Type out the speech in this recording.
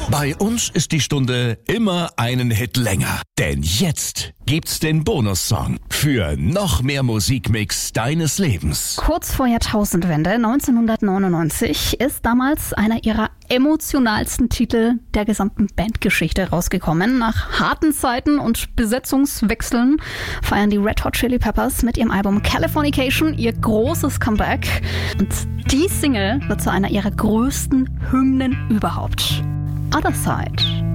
Bei uns ist die Stunde immer einen Hit länger. Denn jetzt gibt's den Bonussong für noch mehr Musikmix deines Lebens. Kurz vor Jahrtausendwende 1999 ist damals einer ihrer emotionalsten Titel der gesamten Bandgeschichte rausgekommen. Nach harten Zeiten und Besetzungswechseln feiern die Red Hot Chili Peppers mit ihrem Album Californication ihr großes Comeback. Und die Single wird zu einer ihrer größten Hymnen überhaupt. Other Side.